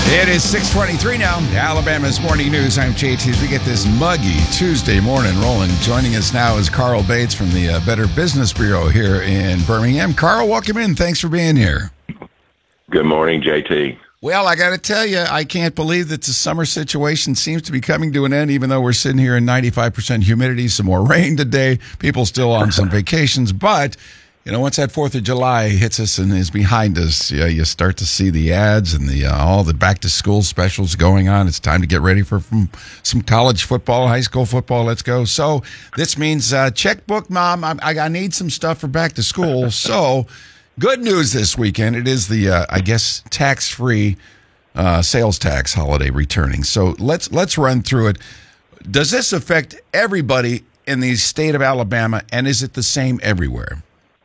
It is 6:23 now. Alabama's Morning News. I'm JT. As we get this muggy Tuesday morning rolling. Joining us now is Carl Bates from the Better Business Bureau here in Birmingham. Carl, welcome in. Thanks for being here. Good morning, JT. Well, I got to tell you, I can't believe that the summer situation seems to be coming to an end, even though we're sitting here in 95% humidity, some more rain today, people still on some vacations. But, you know, once that 4th of July hits us and is behind us, you start to see the ads and all the back-to-school specials going on. It's time to get ready for some college football, high school football. Let's go. So this means checkbook, Mom. I need some stuff for back to school. So good news this weekend. It is the, I guess, tax-free sales tax holiday returning. So let's run through it. Does this affect everybody in the state of Alabama, and is it the same everywhere?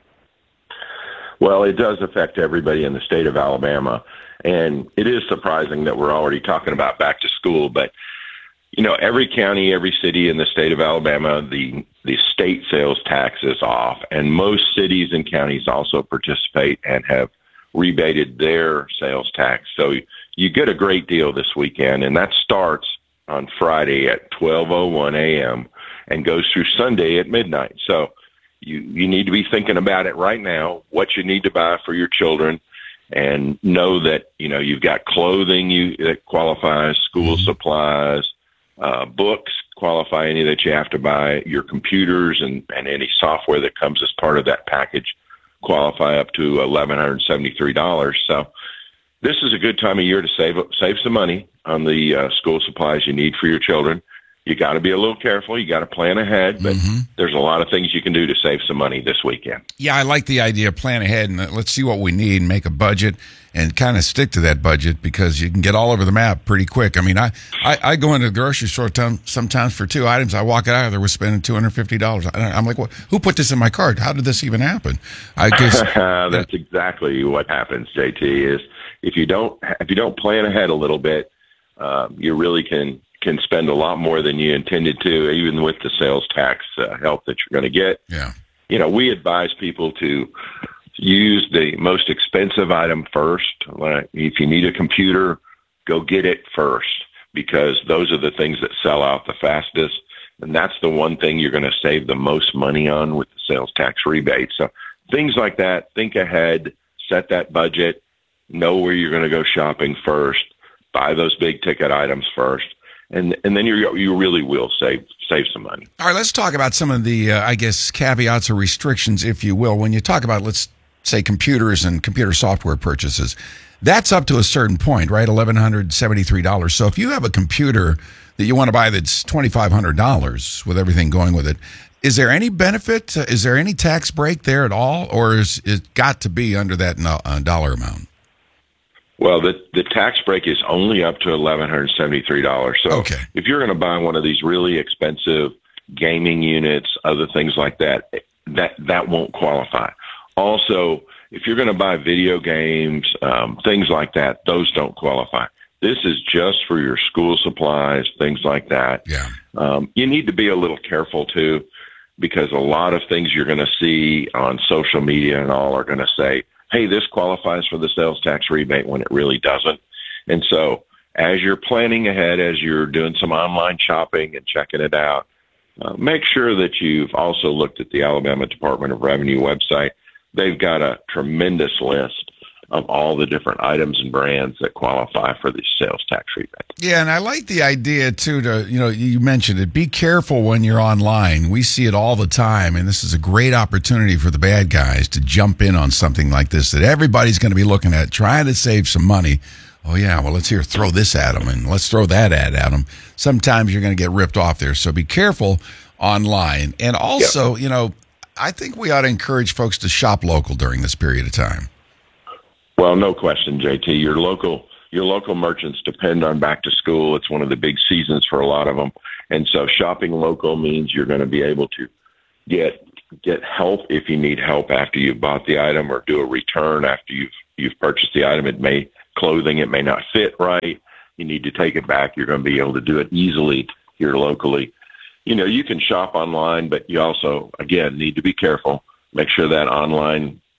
Well, it does affect everybody in the state of Alabama, and it is surprising that we're already talking about back to school. But, you know, every county, every city in the state of Alabama, the state sales tax is off, and most cities and counties also participate and have rebated their sales tax. So you get a great deal this weekend, and that starts on Friday at 12:01 a.m. and goes through Sunday at midnight. So you need to be thinking about it right now, what you need to buy for your children, and know that, you know, you've got clothing that qualifies, school supplies, books qualify any that you have to buy, your computers and any software that comes as part of that package qualify up to $1,173. So this is a good time of year to save some money on the school supplies you need for your children. You got to be a little careful. You got to plan ahead, but there's a lot of things you can do to save some money this weekend. Yeah, I like the idea of plan ahead, and let's see what we need and make a budget and kind of stick to that budget, because you can get all over the map pretty quick. I mean, I go into the grocery store sometimes for 2 items. I walk out of there with spending $250. I'm like, well, who put this in my cart? How did this even happen? I guess that's exactly what happens, JT, is if you don't plan ahead a little bit, you really can spend a lot more than you intended to, even with the sales tax help that you're going to get. Yeah. You know, we advise people to use the most expensive item first. Like if you need a computer, go get it first, because those are the things that sell out the fastest. And that's the one thing you're going to save the most money on with the sales tax rebate. So things like that, think ahead, set that budget, know where you're going to go shopping first, buy those big ticket items first. And then you really will save some money. All right, let's talk about some of the, I guess, caveats or restrictions, if you will. When you talk about, let's say, computers and computer software purchases, that's up to a certain point, right? $1,173. So if you have a computer that you want to buy that's $2,500 with everything going with it, is there any benefit? Is there any tax break there at all, or is it got to be under that dollar amount? Well, the tax break is only up to $1,173. So if you're going to buy one of these really expensive gaming units, other things like that, that won't qualify. Also, if you're going to buy video games, things like that, those don't qualify. This is just for your school supplies, things like that. Yeah. You need to be a little careful, too, because a lot of things you're going to see on social media and all are going to say, hey, this qualifies for the sales tax rebate, when it really doesn't. And so as you're planning ahead, as you're doing some online shopping and checking it out, make sure that you've also looked at the Alabama Department of Revenue website. They've got a tremendous list of all the different items and brands that qualify for the sales tax rebate. Yeah, and I like the idea, too, you mentioned it, be careful when you're online. We see it all the time, and this is a great opportunity for the bad guys to jump in on something like this that everybody's going to be looking at, trying to save some money. Oh, yeah, well, let's throw this at them, and let's throw that ad at them. Sometimes you're going to get ripped off there, so be careful online. And also, I think we ought to encourage folks to shop local during this period of time. Well, no question, JT. Your local merchants depend on back to school. It's one of the big seasons for a lot of them. And so shopping local means you're going to be able to get help if you need help after you've bought the item, or do a return after you've purchased the item. It may not fit right. You need to take it back. You're going to be able to do it easily here locally. You can shop online, but you also, again, need to be careful. Make sure that online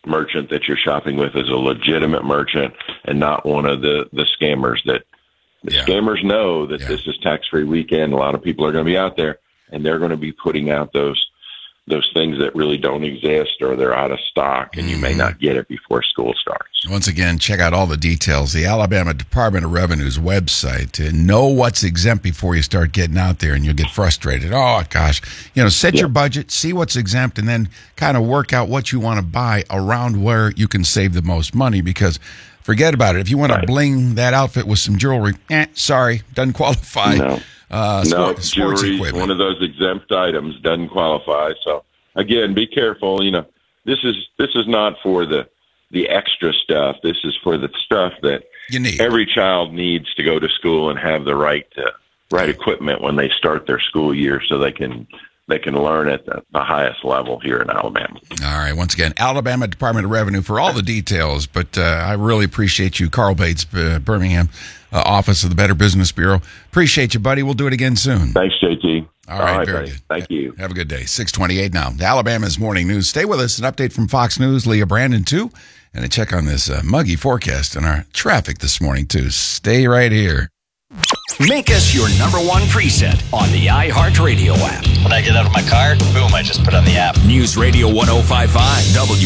merchant that you're shopping with is a legitimate merchant and not one of the scammers that scammers know that this is tax-free weekend. A lot of people are going to be out there, and they're going to be putting out those things that really don't exist, or they're out of stock, and you may not get it before school starts. Once again, check out all the details. The Alabama Department of Revenue's website. Know what's exempt before you start getting out there, and you'll get frustrated. Oh, gosh. Set your budget, see what's exempt, and then kind of work out what you want to buy around where you can save the most money, because forget about it. If you want to bling that outfit with some jewelry, sorry, doesn't qualify. No. Sports jewelry, equipment. one of those exempt items, doesn't qualify. So again, be careful. This is not for the extra stuff. This is for the stuff that you need. Every child needs to go to school and have the right equipment when they start their school year, so they can learn at the highest level here in Alabama. All right. Once again, Alabama Department of Revenue for all the details. But I really appreciate you, Carl Bates, Birmingham office of the Better Business Bureau. Appreciate you, buddy. We'll do it again soon. Thanks, JT. All right, very good. Thank you. Have a good day. 6:28 now. Alabama's Morning News. Stay with us. An update from Fox News, Leah Brandon, too. And a check on this muggy forecast and our traffic this morning, too. Stay right here. Make us your number one preset on the iHeartRadio app. When I get out of my car, boom, I just put on the app. News Radio 105.5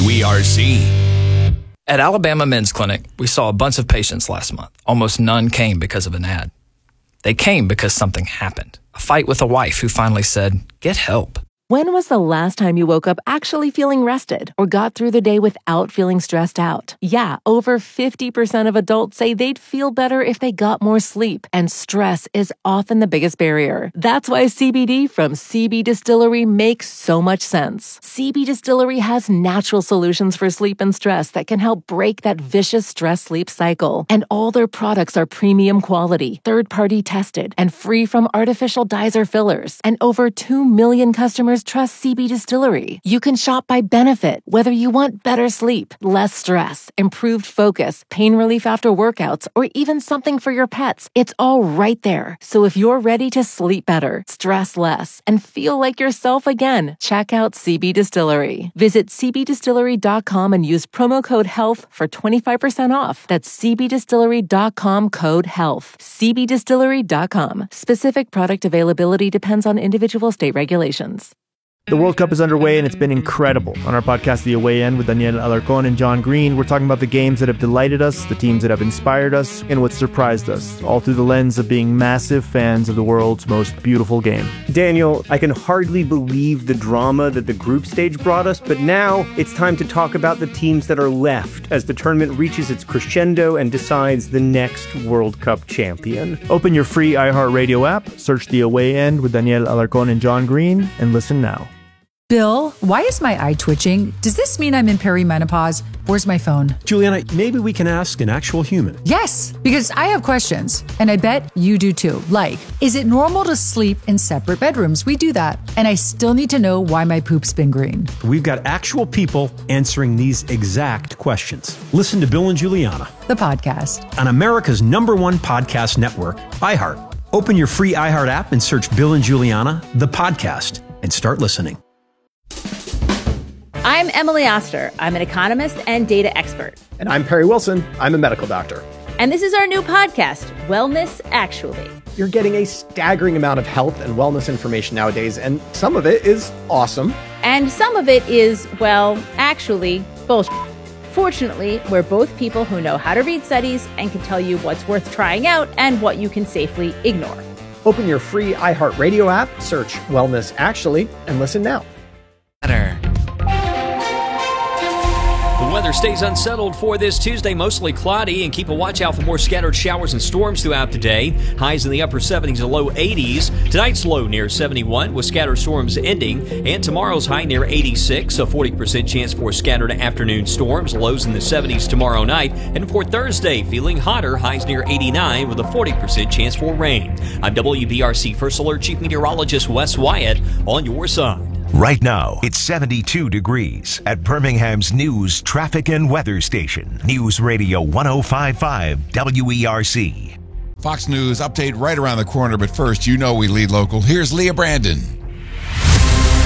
WERC. At Alabama Men's Clinic, we saw a bunch of patients last month. Almost none came because of an ad. They came because something happened. A fight with a wife who finally said, "Get help." When was the last time you woke up actually feeling rested or got through the day without feeling stressed out? Yeah, over 50% of adults say they'd feel better if they got more sleep, and stress is often the biggest barrier. That's why CBD from CB Distillery makes so much sense. CB Distillery has natural solutions for sleep and stress that can help break that vicious stress-sleep cycle. And all their products are premium quality, third-party tested, and free from artificial dyes or fillers. And over 2 million customers trust CB Distillery. You can shop by benefit, whether you want better sleep, less stress, improved focus, pain relief after workouts, or even something for your pets. It's all right there. So if you're ready to sleep better, stress less, and feel like yourself again, check out CB Distillery. Visit cbdistillery.com and use promo code HEALTH for 25% off. That's cbdistillery.com, code HEALTH. cbdistillery.com. Specific product availability depends on individual state regulations. The World Cup is underway, and it's been incredible. On our podcast, The Away End, with Daniel Alarcón and John Green, we're talking about the games that have delighted us, the teams that have inspired us, and what surprised us, all through the lens of being massive fans of the world's most beautiful game. Daniel, I can hardly believe the drama that the group stage brought us, but now it's time to talk about the teams that are left as the tournament reaches its crescendo and decides the next World Cup champion. Open your free iHeartRadio app, search The Away End with Daniel Alarcón and John Green, and listen now. Bill, why is my eye twitching? Does this mean I'm in perimenopause? Where's my phone? Juliana, maybe we can ask an actual human. Yes, because I have questions, and I bet you do too. Like, is it normal to sleep in separate bedrooms? We do that. And I still need to know why my poop's been green. We've got actual people answering these exact questions. Listen to Bill and Juliana, the podcast, on America's #1 podcast network, iHeart. Open your free iHeart app and search Bill and Juliana, the podcast, and start listening. I'm Emily Oster. I'm an economist and data expert. And I'm Perry Wilson. I'm a medical doctor. And this is our new podcast, Wellness Actually. You're getting a staggering amount of health and wellness information nowadays, and some of it is awesome. And some of it is, well, actually, bullshit. Fortunately, we're both people who know how to read studies and can tell you what's worth trying out and what you can safely ignore. Open your free iHeartRadio app, search Wellness Actually, and listen now. The weather stays unsettled for this Tuesday, mostly cloudy, and keep a watch out for more scattered showers and storms throughout the day. Highs in the upper 70s to low 80s. Tonight's low near 71 with scattered storms ending, and tomorrow's high near 86, a 40% chance for scattered afternoon storms. Lows in the 70s tomorrow night, and for Thursday, feeling hotter, highs near 89 with a 40% chance for rain. I'm WBRC First Alert Chief Meteorologist Wes Wyatt on your side. Right now, it's 72 degrees at Birmingham's news, traffic, and weather station. News Radio 105.5 WERC. Fox News update right around the corner, but first, we lead local. Here's Leah Brandon.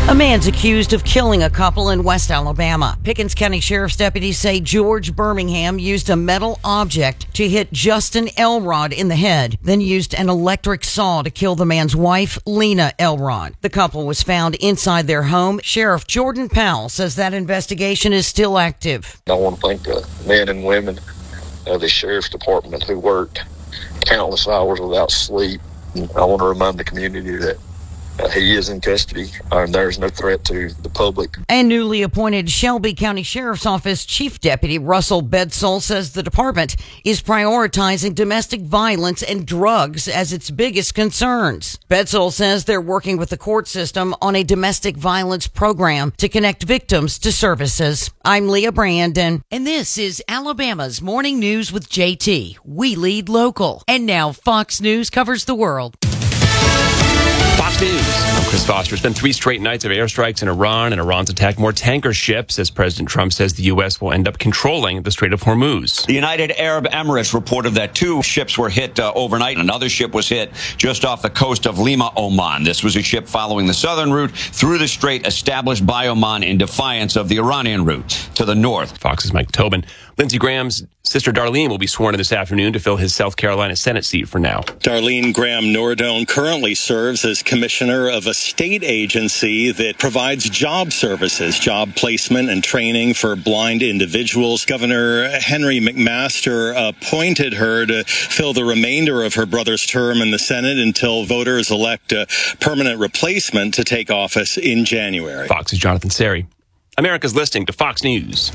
A man's accused of killing a couple in West Alabama. Pickens County Sheriff's deputies say George Birmingham used a metal object to hit Justin Elrod in the head, then used an electric saw to kill the man's wife, Lena Elrod. The couple was found inside their home. Sheriff Jordan Powell says that investigation is still active. I want to thank the men and women of the Sheriff's Department who worked countless hours without sleep. I want to remind the community that he is in custody, and there's no threat to the public. And newly appointed Shelby County Sheriff's Office Chief Deputy Russell Bedsole says the department is prioritizing domestic violence and drugs as its biggest concerns. Bedsole says they're working with the court system on a domestic violence program to connect victims to services. I'm Leah Brandon, and this is Alabama's Morning News with JT. We lead local. And now Fox News covers the world. Fox News. I'm Chris Foster. It's been 3 straight nights of airstrikes in Iran, and Iran's attacked more tanker ships as President Trump says the U.S. will end up controlling the Strait of Hormuz. The United Arab Emirates reported that 2 ships were hit overnight. Another ship was hit just off the coast of Lima, Oman. This was a ship following the southern route through the strait established by Oman in defiance of the Iranian route to the north. Fox's Mike Tobin. Lindsey Graham's sister Darlene will be sworn in this afternoon to fill his South Carolina Senate seat for now. Darlene Graham Nordone currently serves as commissioner of a state agency that provides job services, job placement and training for blind individuals. Governor Henry McMaster appointed her to fill the remainder of her brother's term in the Senate until voters elect a permanent replacement to take office in January. Fox's Jonathan Seri. America's listening to Fox News.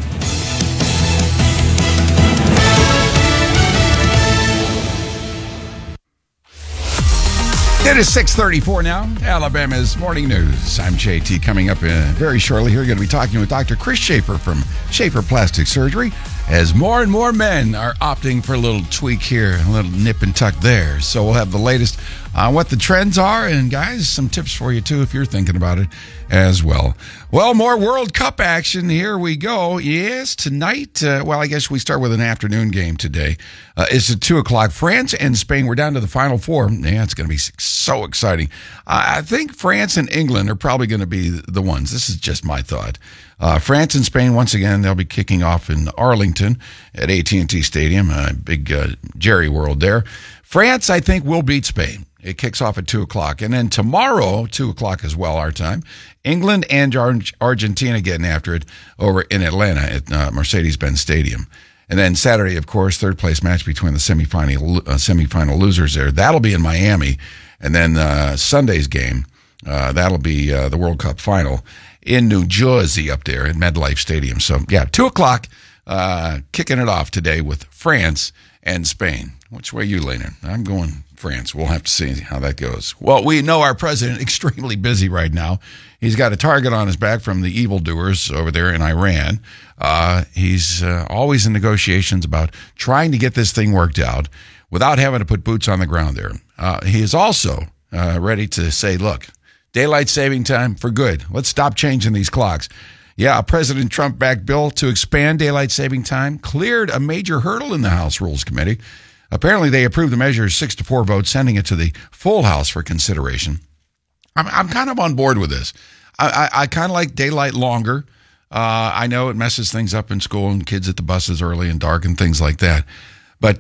It is 6:34 now. Alabama's Morning News. I'm JT. Coming up very shortly here, going to be talking with Dr. Chris Schaefer from Schaefer Plastic Surgery as more and more men are opting for a little tweak here, a little nip and tuck there. So we'll have the latest on what the trends are, and guys, some tips for you too if you're thinking about it as well. Well, more World Cup action. Here we go. Yes, tonight, well, I guess we start with an afternoon game today. It's at 2 o'clock. France and Spain, we're down to the Final Four. Yeah, it's going to be so exciting. I think France and England are probably going to be the ones. This is just my thought. France and Spain, once again, they'll be kicking off in Arlington at AT&T Stadium, big Jerry World there. France, I think, will beat Spain. It kicks off at 2 o'clock. And then tomorrow, 2 o'clock as well, our time, England and Argentina getting after it over in Atlanta at Mercedes-Benz Stadium. And then Saturday, of course, third place match between the semifinal losers there. That'll be in Miami. And then Sunday's game, that'll be the World Cup final in New Jersey up there at MetLife Stadium. So, yeah, 2 o'clock, kicking it off today with France and Spain. Which way are you leaning? I'm going France. We'll have to see how that goes. Well, we know our president extremely busy right now. He's got a target on his back from the evildoers over there in Iran. He's always in negotiations about trying to get this thing worked out without having to put boots on the ground there. He is also ready to say, look, daylight saving time for good. Let's stop changing these clocks. Yeah, a President Trump-backed bill to expand daylight saving time cleared a major hurdle in the House Rules Committee. Apparently, they approved the measure 6-4 vote, sending it to the full House for consideration. I'm kind of on board with this. I kind of like daylight longer. I know it messes things up in school and kids at the buses early and dark and things like that. But,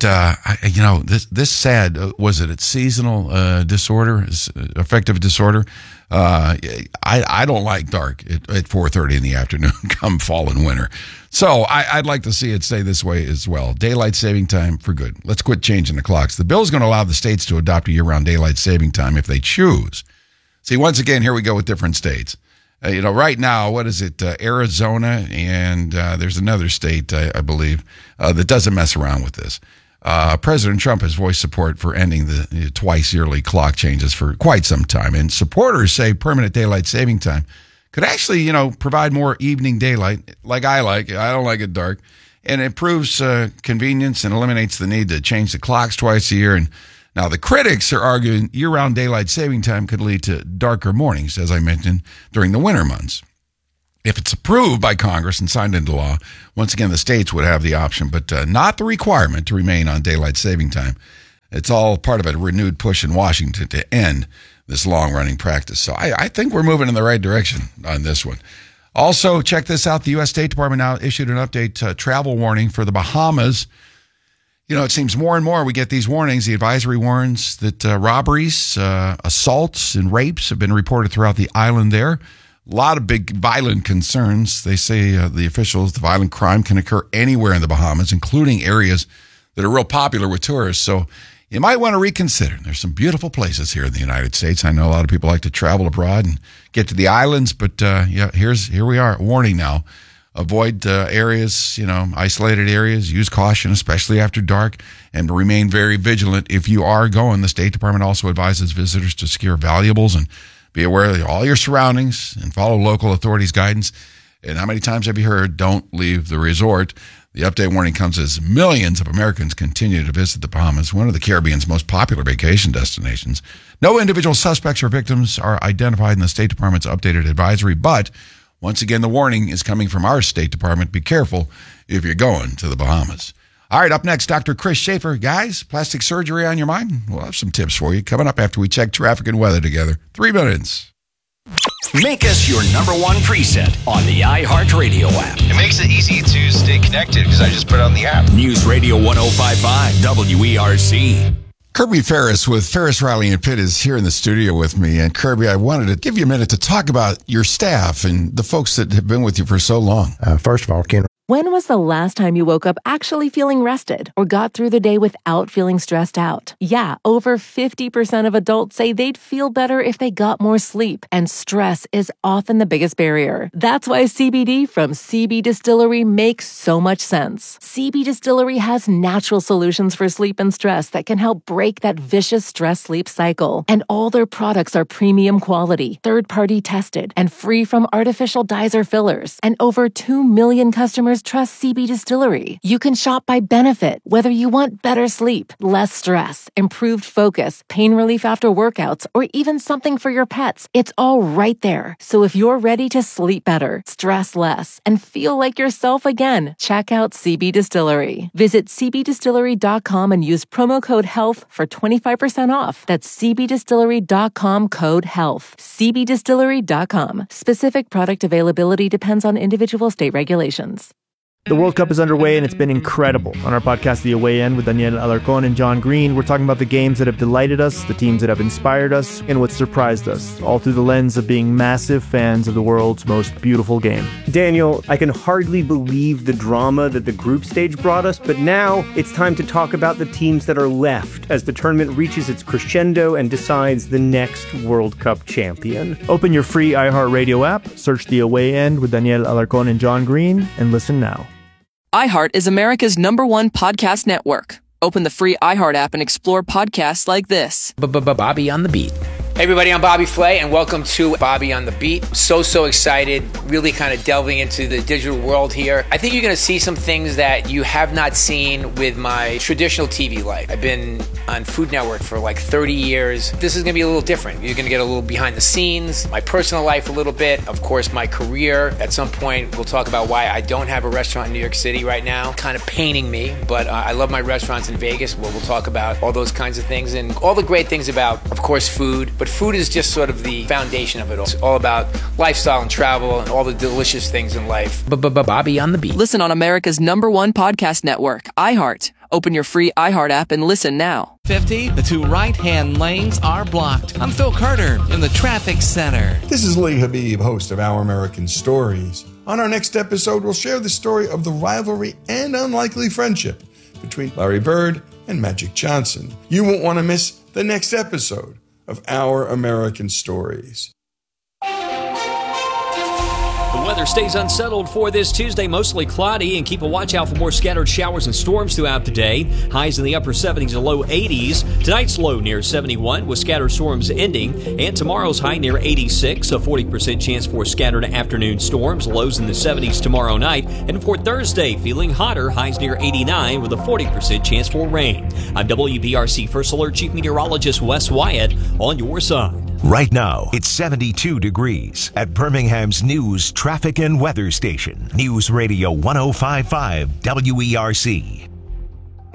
this sad, was it seasonal disorder, affective disorder? I don't like dark at 4:30 in the afternoon come fall and winter. So I'd like to see it stay this way as well. Daylight saving time for good. Let's quit changing the clocks. The bill is going to allow the states to adopt a year-round daylight saving time if they choose. See, once again, here we go with different states. Right now, what is it? Arizona and there's another state, I believe, that doesn't mess around with this. President Trump has voiced support for ending the twice-yearly clock changes for quite some time. And supporters say permanent daylight saving time could actually, provide more evening daylight, like I like. I don't like it dark. And it improves convenience and eliminates the need to change the clocks twice a year. And now the critics are arguing year-round daylight saving time could lead to darker mornings, as I mentioned, during the winter months. If it's approved by Congress and signed into law, once again, the states would have the option, but not the requirement to remain on daylight saving time. It's all part of a renewed push in Washington to end this long-running practice. So I think we're moving in the right direction on this one. Also, check this out. The U.S. State Department now issued an update travel warning for the Bahamas. It seems more and more we get these warnings. The advisory warns that robberies, assaults, and rapes have been reported throughout the island there. A lot of big violent concerns. They say the officials, the violent crime can occur anywhere in the Bahamas, including areas that are real popular with tourists. So you might want to reconsider. There's some beautiful places here in the United States. I know a lot of people like to travel abroad and get to the islands, but here we are. Warning now. Avoid areas, isolated areas. Use caution, especially after dark, and remain very vigilant if you are going. The State Department also advises visitors to secure valuables and be aware of all your surroundings and follow local authorities' guidance. And how many times have you heard, don't leave the resort? The update warning comes as millions of Americans continue to visit the Bahamas, one of the Caribbean's most popular vacation destinations. No individual suspects or victims are identified in the State Department's updated advisory, but once again, the warning is coming from our State Department. Be careful if you're going to the Bahamas. All right, up next, Dr. Chris Schaefer. Guys, plastic surgery on your mind? We'll have some tips for you coming up after we check traffic and weather together. 3 minutes. Make us your number one preset on the iHeartRadio app. It makes it easy to stay connected because I just put it on the app. News Radio 105.5 WERC. Kirby Ferris with Ferris, Riley, and Pitt is here in the studio with me. And Kirby, I wanted to give you a minute to talk about your staff and the folks that have been with you for so long. First of all, Ken. When was the last time you woke up actually feeling rested or got through the day without feeling stressed out? Yeah, over 50% of adults say they'd feel better if they got more sleep, and stress is often the biggest barrier. That's why CBD from CB Distillery makes so much sense. CB Distillery has natural solutions for sleep and stress that can help break that vicious stress-sleep cycle. And all their products are premium quality, third-party tested, and free from artificial dyes or fillers. And over 2 million customers trust CB Distillery. You can shop by benefit, whether you want better sleep, less stress, improved focus, pain relief after workouts, or even something for your pets. It's all right there. So if you're ready to sleep better, stress less, and feel like yourself again, check out CB Distillery. Visit cbdistillery.com and use promo code HEALTH for 25% off. That's cbdistillery.com code HEALTH. cbdistillery.com. Specific product availability depends on individual state regulations. The World Cup is underway, and it's been incredible. On our podcast, The Away End, with Daniel Alarcon and John Green, we're talking about the games that have delighted us, the teams that have inspired us, and what surprised us, all through the lens of being massive fans of the world's most beautiful game. Daniel, I can hardly believe the drama that the group stage brought us, but now it's time to talk about the teams that are left as the tournament reaches its crescendo and decides the next World Cup champion. Open your free iHeartRadio app, search The Away End with Daniel Alarcon and John Green, and listen now. iHeart is America's #1 podcast network. Open the free iHeart app and explore podcasts like this. Bobby on the Beat. Hey everybody, I'm Bobby Flay, and welcome to Bobby on the Beat. So excited, really kind of delving into the digital world here. I think you're going to see some things that you have not seen with my traditional TV life. I've been on Food Network for like 30 years. This is going to be a little different. You're going to get a little behind the scenes, my personal life a little bit, of course my career. At some point, we'll talk about why I don't have a restaurant in New York City right now. Kind of paining me, but I love my restaurants in Vegas. We'll talk about all those kinds of things and all the great things about, of course, food. But food is just sort of the foundation of it all. It's all about lifestyle and travel and all the delicious things in life. Bobby on the Beat. Listen on America's #1 podcast network, iHeart. Open your free iHeart app and listen now. 50, the 2 right-hand lanes are blocked. I'm Phil Carter in the traffic center. This is Lee Habib, host of Our American Stories. On our next episode, we'll share the story of the rivalry and unlikely friendship between Larry Bird and Magic Johnson. You won't want to miss the next episode of Our American Stories. The weather stays unsettled for this Tuesday, mostly cloudy, and keep a watch out for more scattered showers and storms throughout the day. Highs in the upper 70s to low 80s. Tonight's low near 71 with scattered storms ending, and tomorrow's high near 86, a 40% chance for scattered afternoon storms. Lows in the 70s tomorrow night, and for Thursday, feeling hotter, highs near 89 with a 40% chance for rain. I'm WBRC First Alert Chief Meteorologist Wes Wyatt on your side. Right now, it's 72 degrees at Birmingham's news, traffic, and weather station. News Radio 105.5 WERC.